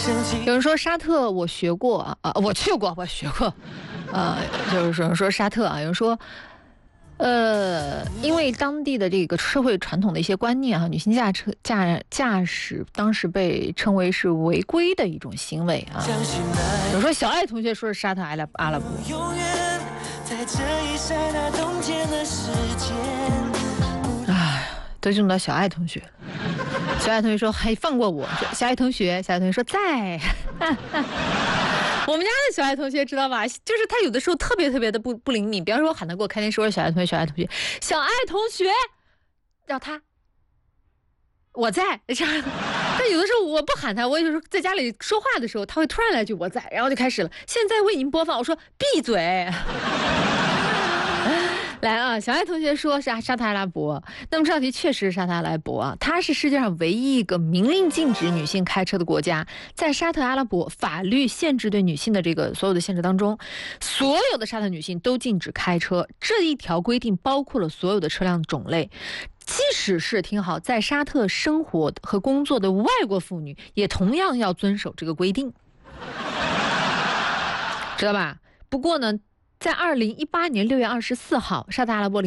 有人说沙特我学过我去过，我学过，就是有人说沙特有人说。因为当地的这个社会传统的一些观念女性驾驶当时被称为是违规的一种行为比如说小爱同学说是沙特阿拉伯。都用到小爱同学，小爱同学说还放过我，小爱同学说在。我们家的小爱同学知道吧？就是他有的时候特别的不灵敏。比方说我喊他给我开电视，我说小爱同学，小爱同学，让他我在这样。但有的时候我不喊他，我有时候在家里说话的时候，他会突然来句我在，然后就开始了。现在为您播放，我说闭嘴。来小爱同学说是沙特阿拉伯，那么这道题确实是沙特阿拉伯它是世界上唯一一个明令禁止女性开车的国家。在沙特阿拉伯法律限制对女性的这个所有的限制当中，所有的沙特女性都禁止开车，这一条规定包括了所有的车辆种类。即使是听好，在沙特生活和工作的外国妇女也同样要遵守这个规定，知道吧？不过呢，在2018年6月24号，沙特阿拉伯